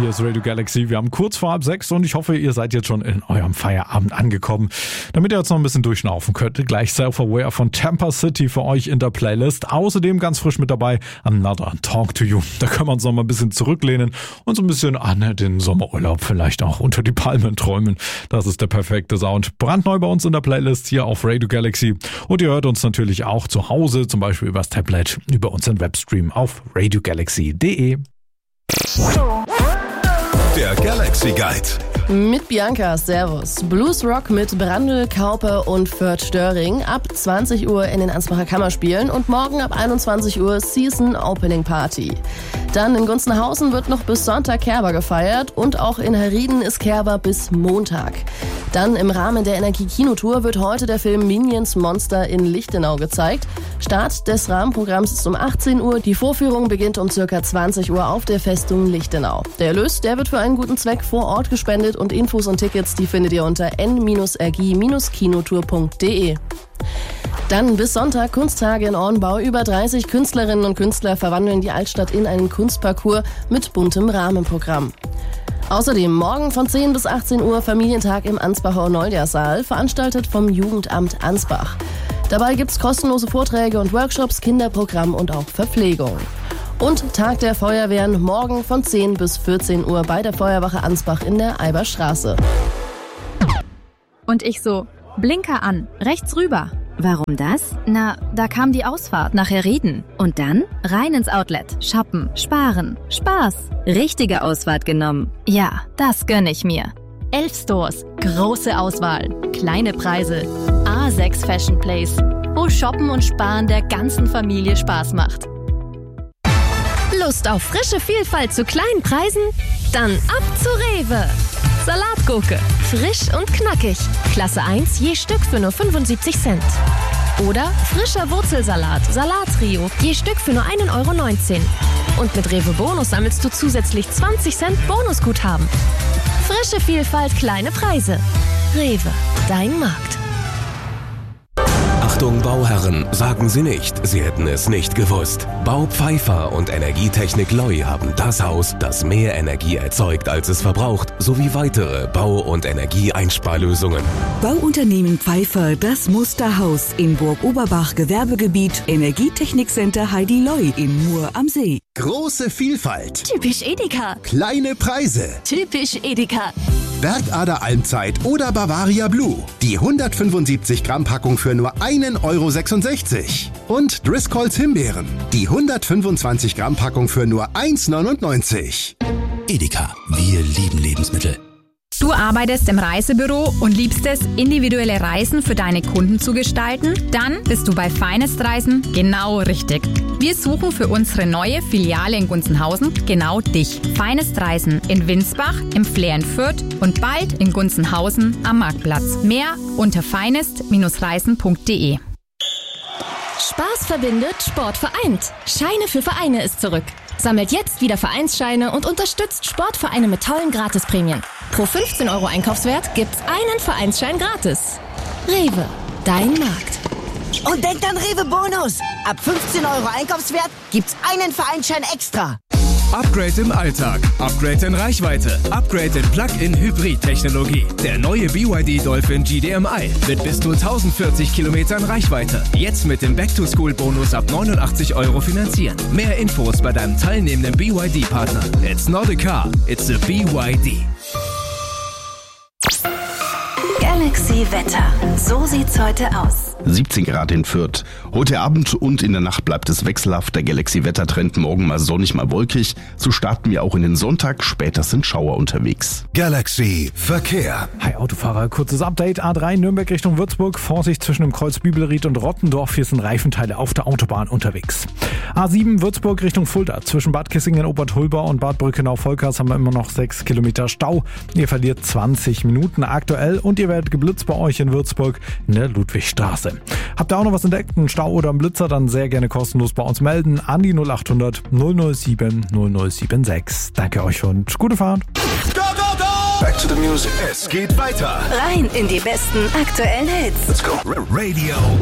Hier ist Radio Galaxy. Wir haben kurz vor 5:30 und ich hoffe, ihr seid jetzt schon in eurem Feierabend angekommen. Damit ihr jetzt noch ein bisschen durchschnaufen könnt, gleich Self-Aware von Tampa City für euch in der Playlist. Außerdem ganz frisch mit dabei Another Talk to You. Da können wir uns noch mal ein bisschen zurücklehnen und so ein bisschen an den Sommerurlaub vielleicht auch unter die Palmen träumen. Das ist der perfekte Sound. Brandneu bei uns in der Playlist hier auf Radio Galaxy. Und ihr hört uns natürlich auch zu Hause, zum Beispiel übers Tablet, über unseren Webstream auf radiogalaxy.de. Der Galaxy Guide. Mit Bianca, Servus. Blues Rock mit Brandl, Kauper und Ferd Störing ab 20 Uhr in den Ansbacher Kammerspielen und morgen ab 21 Uhr Season Opening Party. Dann in Gunzenhausen wird noch bis Sonntag Kerber gefeiert und auch in Herrieden ist Kerber bis Montag. Dann im Rahmen der Energie-Kinotour wird heute der Film Minions Monster in Lichtenau gezeigt. Start des Rahmenprogramms ist um 18 Uhr. Die Vorführung beginnt um ca. 20 Uhr auf der Festung Lichtenau. Der Erlös, der wird für einen guten Zweck vor Ort gespendet und Infos und Tickets, die findet ihr unter n-rg-kinotour.de. Dann bis Sonntag Kunsttage in Ornbau. Über 30 Künstlerinnen und Künstler verwandeln die Altstadt in einen Kunstparcours mit buntem Rahmenprogramm. Außerdem morgen von 10 bis 18 Uhr Familientag im Ansbacher Onolja-Saal, veranstaltet vom Jugendamt Ansbach. Dabei gibt's kostenlose Vorträge und Workshops, Kinderprogramm und auch Verpflegung. Und Tag der Feuerwehren morgen von 10 bis 14 Uhr bei der Feuerwache Ansbach in der Eiberstraße. Und ich so, Blinker an, rechts rüber. Warum das? Na, da kam die Ausfahrt nach Herrieden. Und dann? Rein ins Outlet, shoppen, sparen, Spaß. Richtige Ausfahrt genommen. Ja, das gönn ich mir. 11 Stores, große Auswahl, kleine Preise. A6 Fashion Place, wo Shoppen und Sparen der ganzen Familie Spaß macht. Lust auf frische Vielfalt zu kleinen Preisen? Dann ab zu Rewe. Salatgurke, frisch und knackig. Klasse 1 je Stück für nur 75 Cent. Oder frischer Wurzelsalat, Salattrio, je Stück für nur 1,19 Euro. Und mit Rewe Bonus sammelst du zusätzlich 20 Cent Bonusguthaben. Frische Vielfalt, kleine Preise. Rewe, dein Markt. Achtung Bauherren, sagen Sie nicht, Sie hätten es nicht gewusst. Bau Pfeiffer und Energietechnik Loi haben das Haus, das mehr Energie erzeugt, als es verbraucht, sowie weitere Bau- und Energieeinsparlösungen. Bauunternehmen Pfeiffer, das Musterhaus in Burg-Oberbach, Gewerbegebiet, Energietechnikcenter Heidi Loi in Mur am See. Große Vielfalt. Typisch Edeka. Kleine Preise. Typisch Edeka. Bergader Almzeit oder Bavaria Blue. Die 175 Gramm Packung für nur 1,66 Euro. Und Driscolls Himbeeren. Die 125 Gramm Packung für nur 1,99 €. Edeka, wir lieben Lebensmittel. Du arbeitest im Reisebüro und liebst es, individuelle Reisen für deine Kunden zu gestalten? Dann bist du bei Finest Reisen genau richtig. Wir suchen für unsere neue Filiale in Gunzenhausen genau dich. Finest Reisen in Winsbach, im Flair in Fürth und bald in Gunzenhausen am Marktplatz. Mehr unter finest-reisen.de. Spaß verbindet, Sport vereint. Scheine für Vereine ist zurück. Sammelt jetzt wieder Vereinsscheine und unterstützt Sportvereine mit tollen Gratisprämien. Pro 15 € Einkaufswert gibt's einen Vereinsschein gratis. Rewe, dein Markt. Und denkt an Rewe Bonus. Ab 15 € Einkaufswert gibt's einen Vereinsschein extra. Upgrade im Alltag, Upgrade in Reichweite, Upgrade in Plug-in-Hybrid-Technologie. Der neue BYD Dolphin GDMI mit bis zu 1040 Kilometern Reichweite. Jetzt mit dem Back-to-School-Bonus ab 89 € finanzieren. Mehr Infos bei deinem teilnehmenden BYD-Partner. It's not a car, it's a BYD. Galaxy Wetter. So sieht's heute aus. 17 Grad in Fürth. Heute Abend und in der Nacht bleibt es wechselhaft. Der Galaxy-Wettertrend morgen mal sonnig, mal wolkig. So starten wir auch in den Sonntag. Später sind Schauer unterwegs. Galaxy Verkehr. Hi Autofahrer, kurzes Update. A3 Nürnberg Richtung Würzburg. Vorsicht zwischen dem Kreuz Bibelried und Rottendorf. Hier sind Reifenteile auf der Autobahn unterwegs. A7 Würzburg Richtung Fulda. Zwischen Bad Kissingen, Obertulber und Bad Brückenau-Volkers haben wir immer noch 6 Kilometer Stau. Ihr verliert 20 Minuten aktuell und ihr werdet geblitzt bei euch in Würzburg in der Ludwigstraße. Habt ihr auch noch was entdeckt, einen Stau oder einen Blitzer, dann sehr gerne kostenlos bei uns melden an die 0800 007 0076. Danke euch und gute Fahrt. Go, go, go! Back to the music. Es geht weiter. Rein in die besten aktuellen Hits. Let's go. Radio